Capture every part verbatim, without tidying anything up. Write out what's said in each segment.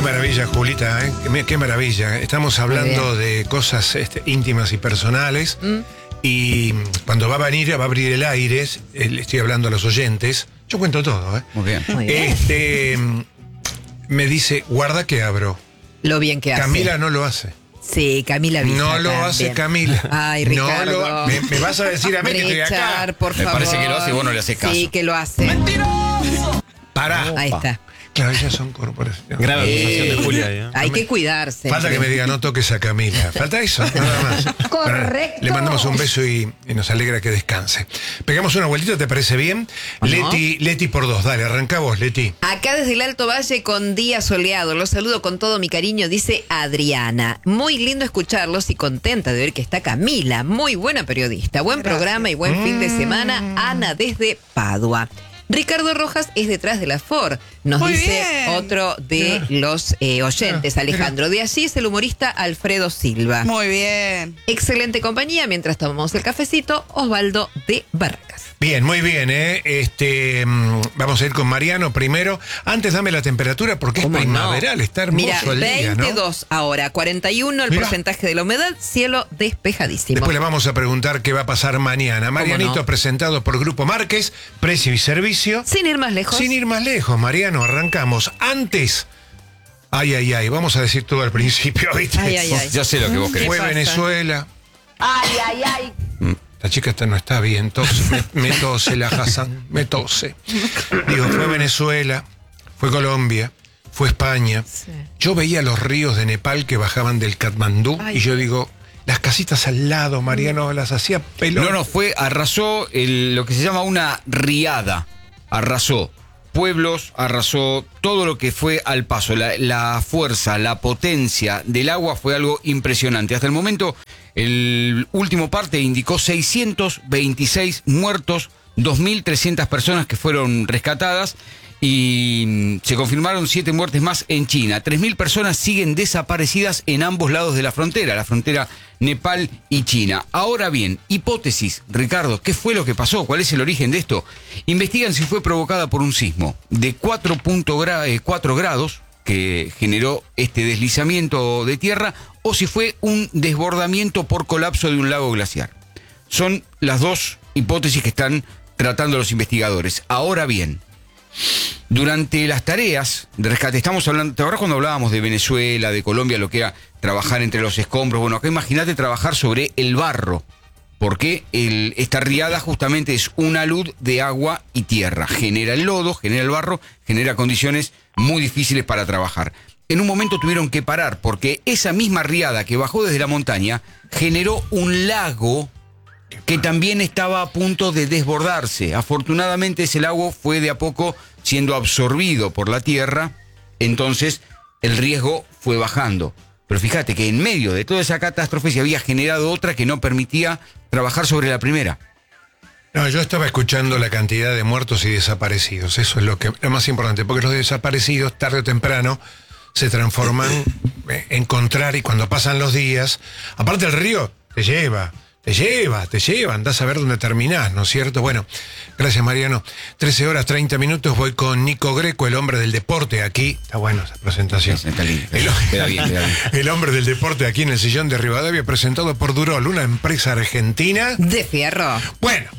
maravilla, Julita, ¿eh? Qué, qué maravilla. Estamos hablando de cosas este, íntimas y personales. ¿Mm? Y cuando va a venir, va a abrir el aire, le estoy hablando a los oyentes. Yo cuento todo, ¿eh? Muy bien. Muy bien. Este, me dice, guarda que abro. Lo bien que hace. Camila no lo hace. Sí, Camila Villa. No lo también. hace Camila. Ay, Ricardo. No lo, me, me vas a decir a mí que estoy acá. Por me favor. parece que lo hace y vos no le haces caso. Sí, que lo hace. ¡Mentiroso! Pará. Ahí está. Claro, ellas son corporaciones. Grave acusación Eh, de Julia. ¿eh? Hay No que me- cuidarse. Falta que me diga, no toques a Camila. Falta eso, nada más. Correcto. Le mandamos un beso y, y nos alegra que descanse. Pegamos una vueltita, ¿te parece bien? ¿No? Leti, Leti por dos, dale, arranca vos, Leti. Acá desde el Alto Valle con día soleado. Los saludo con todo mi cariño, dice Adriana. Muy lindo escucharlos y contenta de ver que está Camila. Muy buena periodista. Buen Gracias. programa y buen fin de semana. Ana desde Padua. Ricardo Rojas es detrás de la Ford, nos Muy dice bien. otro de los eh, oyentes, Alejandro. De allí es el humorista Alfredo Silva. Muy bien. Excelente compañía mientras tomamos el cafecito, Osvaldo de Barracas. Bien, muy bien, ¿eh? Este, mm, vamos a ir con Mariano primero. Antes dame la temperatura porque es ¿Cómo no? primaveral, está hermoso Mira, el día, ¿no? veintidós ahora, cuarenta y uno el Mira. porcentaje de la humedad, cielo despejadísimo. Después le vamos a preguntar qué va a pasar mañana. Marianito, no? presentado por Grupo Márquez, precio y servicio. Sin ir más lejos. Sin ir más lejos, Mariano, arrancamos. Antes, ay, ay, ay, vamos a decir todo al principio, ¿viste? Ay, ay, ay. Ya sé lo que vos querés. Fue pasa? Venezuela. Ay, ay, ay. La chica esta no está bien, tose, me, me tose la Hassan, me tose. Digo, fue Venezuela, fue Colombia, fue España. Sí. Yo veía los ríos de Nepal que bajaban del Katmandú Ay. y yo digo, las casitas al lado, Mariano, las hacía pelón. No, no, fue, arrasó el, lo que se llama una riada. Arrasó pueblos, arrasó todo lo que fue al paso. La, la fuerza, la potencia del agua fue algo impresionante. Hasta el momento, el último parte indicó seiscientos veintiséis muertos, dos mil trescientas personas que fueron rescatadas y mm, se confirmaron siete muertes más en China. tres mil personas siguen desaparecidas en ambos lados de la frontera, la frontera Nepal y China. Ahora bien, hipótesis, Ricardo, ¿qué fue lo que pasó? ¿Cuál es el origen de esto? Investigan si fue provocada por un sismo de cuatro grados que generó este deslizamiento de tierra o si fue un desbordamiento por colapso de un lago glaciar. Son las dos hipótesis que están tratando los investigadores. Ahora bien, durante las tareas de rescate, estamos hablando, ¿te acuerdas cuando hablábamos de Venezuela, de Colombia, lo que era trabajar entre los escombros? Bueno, acá imagínate trabajar sobre el barro, porque el, esta riada justamente es una luz de agua y tierra. Genera el lodo, genera el barro, genera condiciones muy difíciles para trabajar. En un momento tuvieron que parar, porque esa misma riada que bajó desde la montaña generó un lago que también estaba a punto de desbordarse. Afortunadamente ese lago fue de a poco siendo absorbido por la tierra, entonces el riesgo fue bajando. Pero fíjate que en medio de toda esa catástrofe se había generado otra que no permitía trabajar sobre la primera. No, yo estaba escuchando la cantidad de muertos y desaparecidos. Eso es lo que lo más importante, porque los desaparecidos, tarde o temprano, se transforman en encontrar y cuando pasan los días, aparte el río te lleva. Te lleva, te lleva, andás a ver dónde terminás, ¿no es cierto? Bueno, gracias Mariano. trece horas, treinta minutos, voy con Nico Greco, el hombre del deporte aquí. Está bueno esa presentación. Está lindo, El, queda bien, queda bien. el hombre del deporte aquí en el sillón de Rivadavia, presentado por Durol, una empresa argentina. De fierro. Bueno,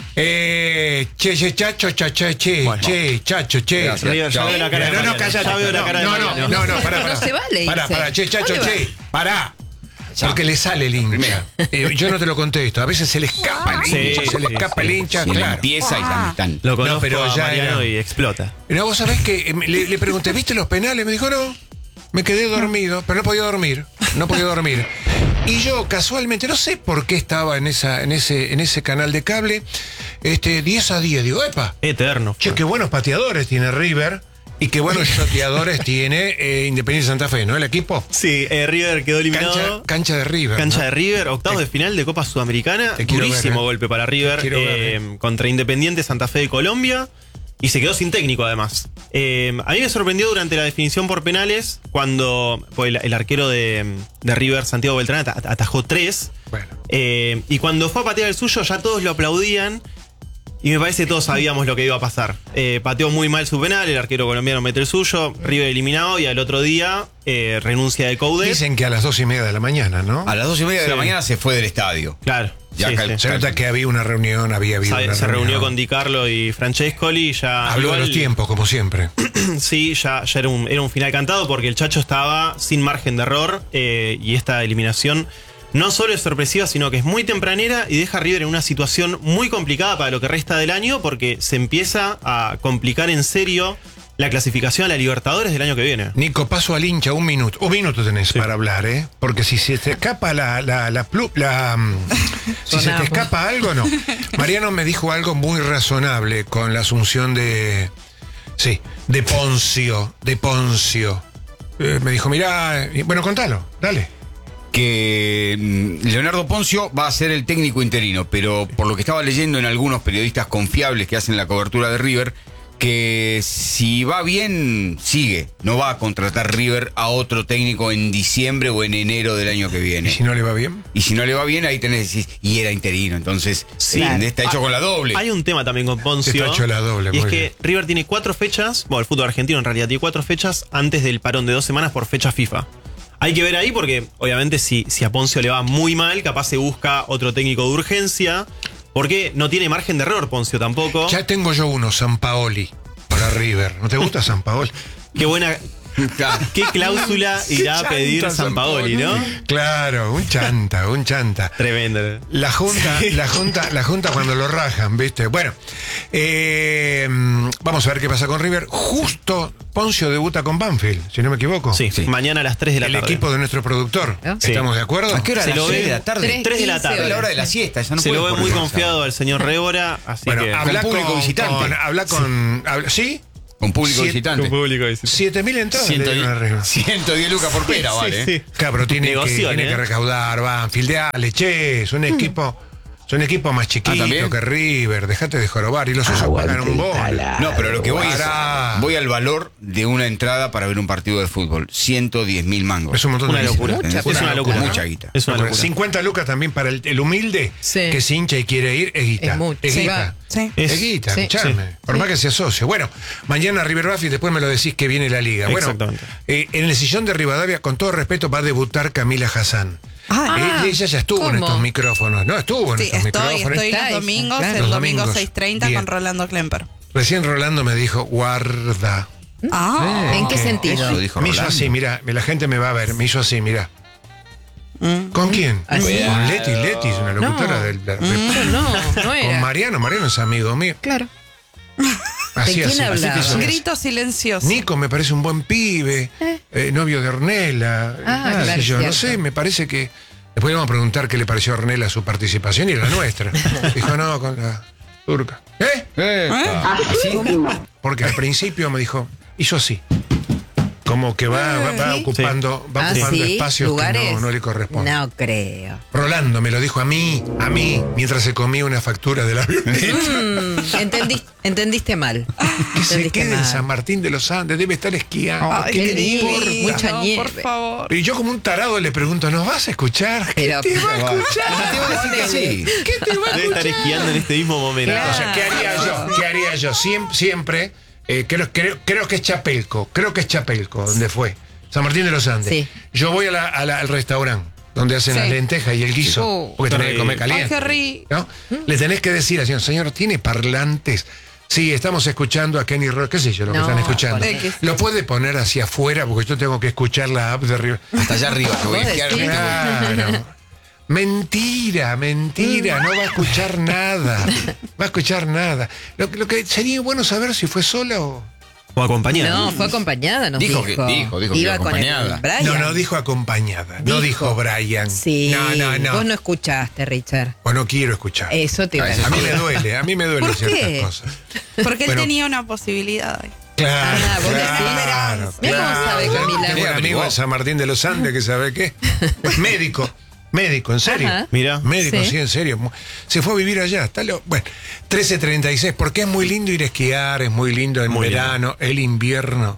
eh, che, che, chacho, chacho, che, Bueno. che, chacho, che. Gracias. River, ya veo la cara de No, no, Mariano. cállate. Ya veo la No, cara de no, no, Mariano. no, no, pará, No pará. se vale Pará, irse. pará, che, chacho, ¿Dónde che, pará. Porque le sale el hincha. Eh, yo no te lo contesto. A veces se le escapa el Sí, hincha, se le sí, escapa sí. el hincha, Y la claro. empieza y tan, tan. Lo conozco No, pero a ya Mariano era- y explota. No, vos sabés que eh, le, le pregunté, ¿viste los penales? Me dijo, no. Me quedé dormido, pero no podía dormir. No podía dormir. Y yo casualmente, no sé por qué estaba en esa, en ese, en ese canal de cable, este, diez a diez. Digo, epa, Eterno. che, qué buenos pateadores tiene River y qué buenos shoteadores tiene eh, Independiente Santa Fe, ¿no? El equipo. Sí, eh, River quedó Cancha, eliminado. cancha de River. Cancha ¿no? de River, octavos de final de Copa Sudamericana. Te quiero Durísimo ver, eh. golpe para River Te quiero ver, eh, eh. contra Independiente Santa Fe de Colombia. Y se quedó sin técnico además. Eh, a mí me sorprendió durante la definición por penales cuando pues, el, el arquero de, de River, Santiago Beltrán, at- atajó tres. Bueno. Eh, y cuando fue a patear el suyo ya todos lo aplaudían. Y me parece que todos sabíamos lo que iba a pasar. Eh, pateó muy mal su penal, el arquero colombiano mete el suyo, River eliminado y al otro día eh, renuncia de Coudet. Dicen que a las dos y media de la mañana, ¿no? A las dos y media de Sí. la mañana se fue del estadio. Claro. Ya sí, cal- sí. Se nota que había una reunión, había habido Se, una se reunión. reunió con Di Carlo y Francescoli y ya. Habló igual- de los tiempos, como siempre. Sí, ya, ya era, un, era un final cantado porque el Chacho estaba sin margen de error eh, y esta eliminación no solo es sorpresiva, sino que es muy tempranera y deja a River en una situación muy complicada para lo que resta del año porque se empieza a complicar en serio la clasificación a la Libertadores del año que viene. Nico, paso al hincha un minuto. Un minuto tenés para hablar, ¿eh? Porque si se te escapa la... la, la, plu- la, mm, si se te Sonamos. escapa algo, no. Mariano me dijo algo muy razonable con la asunción de... Sí, de Poncio. De Poncio. Eh, me dijo, mirá... y- Bueno, contalo, dale. Que mm, Leonardo Poncio va a ser el técnico interino, pero por lo que estaba leyendo en algunos periodistas confiables que hacen la cobertura de River, que si va bien, sigue. No va a contratar River a otro técnico en diciembre o en enero del año que ¿Y viene. si no le va bien? Y si no le va bien, ahí tenés decís, y era interino. Entonces, sí, Claro. está hecho con la doble. Hay un tema también con Poncio. Está hecho la doble, Y es muy que bien. River tiene cuatro fechas, bueno, el fútbol argentino en realidad tiene cuatro fechas antes del parón de dos semanas por fecha FIFA. Hay que ver ahí porque, obviamente, si, si a Poncio le va muy mal, capaz se busca otro técnico de urgencia, porque no tiene margen de error Poncio tampoco. Ya tengo yo uno, Sampaoli, para River. ¿No te gusta Sampaoli? Qué buena. Claro. ¿Qué cláusula irá a pedir Sampaoli, no? Claro, un chanta, un chanta. Tremendo. La junta, la junta, la junta cuando lo rajan, ¿viste? Bueno, eh, vamos a ver qué pasa con River. Justo Poncio debuta con Banfield, si no me equivoco. Sí, Sí. mañana a las tres de la El tarde. equipo de nuestro productor. ¿No? Sí. ¿Estamos de acuerdo? ¿A qué hora? Se ¿A lo las seis ve- de la tarde? Tres, tres de la quince tarde. Es la hora de la horas. siesta, esa no Se puede lo ve correr muy más confiado tarde. al señor Rébora, así Bueno, que. habla Con público con, visitante. con- habla con, habla- ¿sí? Con público Siete- visitante. público dice. Siete mil entradas le ciento dieron a River. diez, ciento diez lucas por pera, Sí, vale. sí, ¿eh? sí. Claro, tiene, que, Negoción, tiene ¿eh? que recaudar Banfield, dale, che, es un equipo, es un equipo más chiquito ¿también? que River, dejate de jorobar, y los usos pagan un bol. No, pero lo que voy es, Pará. voy al valor de una entrada para ver un partido de fútbol. ciento diez mil mangos. Es un montón Una de locura. guita. Mucha Es una locura. Mucha guita. Es una Locura. locura. cincuenta lucas también para el, el humilde Sí. que se hincha y quiere ir, es guita. Es mucho. Sí, guita. va. Sí. Es, Es- guita, sí. escuchame. Sí. Por más que sea socio. Bueno, mañana River Banfield, después me lo decís que viene la liga. Bueno, Exactamente. eh, en el sillón de Rivadavia, con todo respeto, va a debutar Camila Hassan. Ah, Ah, Eh, ella ya estuvo en ¿cómo? estos micrófonos. No, estuvo en sí, estos estoy, micrófonos. estoy Está los ella, domingos, claro. el Los domingo domingos. seis treinta Bien. con Rolando Klemper. Recién Rolando me dijo, guarda. Ah, ¿En qué ¿Qué? sentido? Eso dijo Me hizo Rolando. así, mira, la gente me va a ver, me hizo así, mira. Mm. ¿Con quién? Así. Con Leti, Leti es una locutora No. del... del- Yo no, no Con era. Mariano, Mariano es amigo mío. Claro. Así, quién así, así hablaba? te hizo. Grito silencioso. Nico me parece un buen pibe, eh, novio de Ornella, Ah, qué sé claro, yo, no cierto. sé, me parece que... Después le vamos a preguntar qué le pareció a Ornella su participación y la nuestra. Dijo, no, con la turca. ¿Eh? Epa. Porque al principio me dijo, hizo así. Como que va, va, va ¿Sí? ocupando, va Ah, ocupando ¿sí? espacios ¿Lugares? que no, no le corresponden. No creo. Rolando me lo dijo a mí, a mí, mientras se comía una factura del avión. Mm, entendí- entendiste mal. Que se Entendiste quede en mal. San Martín de los Andes, debe estar esquiando. Ay, ¿Qué qué le importa? lindo, Mucha por nieve. favor. Y yo como un tarado le pregunto, ¿nos vas a escuchar? ¿Qué Pero- te va a Te escuchar? voy a decir que sí. ¿Qué te va a Debe estar escuchar? esquiando en este mismo momento. Claro. O sea, ¿qué haría yo? ¿Qué haría yo? Siem- Siempre, eh, creo, creo, creo que es Chapelco, creo que es Chapelco, donde fue. San Martín de los Andes. Sí. Yo voy a la- a la- al restaurante donde hacen Sí. las lentejas y el guiso, Oh. porque tenés que comer Ay, caliente. qué rico. ¿No? Le tenés que decir al señor, señor, ¿tiene parlantes? Sí, estamos escuchando a Kenny Rock, qué sé yo, lo que No, están escuchando. por eso. Lo puede poner hacia afuera porque yo tengo que escuchar la app de River. Hasta allá arriba, que voy a ¿Vos esquiar. decís? Claro. Mentira, mentira, no va a escuchar nada. Va a escuchar nada. Lo, que- lo que sería bueno saber si fue sola o. O acompañado. No, fue acompañada, nos Dijo dijo. que- dijo, dijo que Iba iba con el acompañada. Brian. No, no dijo acompañada. No dijo Brian. Sí. No, no, no. Vos no escuchaste, Richard. Bueno, no quiero escuchar. Eso te iba a A A decir. mí me duele, a mí me duelen ¿Por ciertas qué? cosas. Porque él Bueno. tenía una posibilidad ahí. Claro, Ah, vos decís. claro, Mirá cómo claro. sabe, Camila. Tengo un amigo en San Martín de los Andes que sabe qué. Médico, médico, en serio. Ajá. Mira. Médico, Sí. sí. en serio. Se fue a vivir allá. Está lo- bueno, trece treinta y seis, porque es muy lindo ir a esquiar, es muy lindo en Muy verano, el invierno.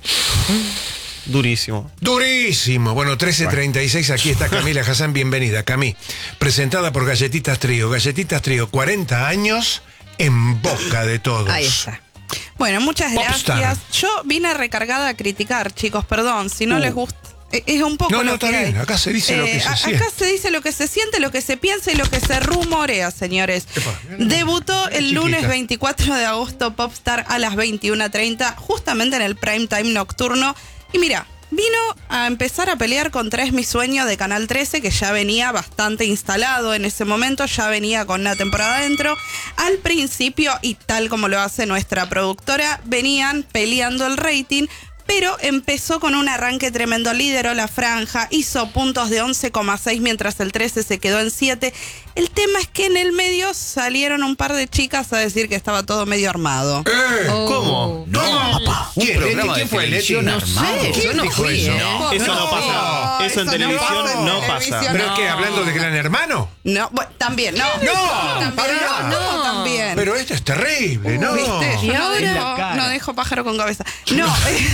Durísimo. Durísimo. Bueno, trece treinta y seis, aquí está Camila Hassan, bienvenida. Camí, presentada por Galletitas Trío. Galletitas Trío, cuarenta años en boca de todos. Ahí está. Bueno, muchas Popstar. gracias. Yo vine recargada a criticar, chicos, perdón, si no Uh. les gusta. eh, Es un poco No, no, lo está que bien. hay. Acá se dice lo que se a- siente. Acá se dice lo que se siente, lo que se piensa y lo que se rumorea, señores. Epa, Debutó mira, el chiquita. lunes veinticuatro de agosto Popstar a las veintiuna treinta, justamente en el prime time nocturno. Y mira, vino a empezar a pelear contra Es mi sueño de Canal trece, que ya venía bastante instalado en ese momento, ya venía con una temporada dentro. Al principio, y tal como lo hace nuestra productora, venían peleando el rating, pero empezó con un arranque tremendo, lideró la franja, hizo puntos de once coma seis mientras el trece se quedó en siete. El tema es que en el medio salieron un par de chicas a decir que estaba todo medio armado. Eh, ¿Cómo? No, papá. Un ¿Quién, programa Leti? de ¿Quién fue, televisión Leti? armado. No sé, yo ¿Quién no dijo fui, eso? ¿eh? No, eso no pasa. Eso en televisión pasa en no pasa. televisión, ¿Pero no. qué? ¿Hablando de Gran Hermano? No, bueno, también, no. No, también, pará. no, no, también. Pero esto es terrible, ¿no? ¿Viste? Yo Y no ahora- En la dejo, cara. no dejo pájaro con cabeza. No,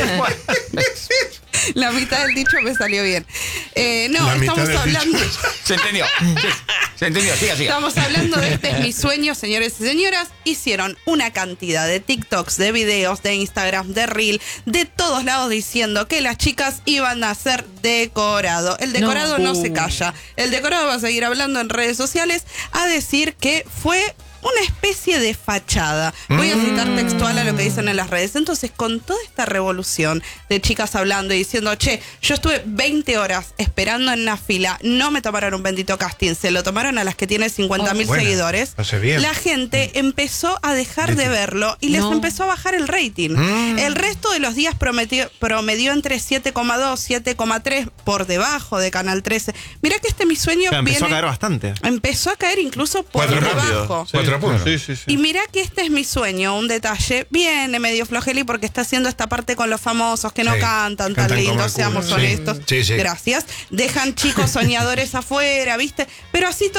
la mitad del dicho me salió bien. Eh, no, La mitad estamos del hablando. dicho. Se entendió. Sí, se entendió. Siga, siga. Estamos hablando de Este es mi sueño, señores y señoras. Hicieron una cantidad de TikToks, de videos, de Instagram, de Reel, de todos lados diciendo que las chicas iban a hacer decorado. El decorado no, No. se calla. El decorado va a seguir hablando en redes sociales a decir que fue una especie de fachada. Voy a citar textual a lo que dicen en las redes. Entonces, con toda esta revolución de chicas hablando y diciendo, che, yo estuve veinte horas esperando en una fila, no me tomaron un bendito casting, se lo tomaron a las que tienen cincuenta mil Oh, buena, seguidores. hace bien. La gente empezó a dejar de verlo y les No. empezó a bajar el rating. Mm. El resto de los días prometió, promedió entre siete coma dos, siete coma tres por debajo de Canal trece. Mirá que este mi sueño Claro, empezó a viene- caer bastante. empezó a caer incluso por Cuatro debajo. Sí, Cuatro puntos. Sí, sí, sí. Y mirá que este es mi sueño, un detalle. Viene medio flojeli porque está haciendo esta parte con los famosos que no Sí, cantan tan cantan como lindo, el seamos culo. Sí, honestos. sí, sí. Gracias. Dejan chicos soñadores afuera, ¿viste? Pero así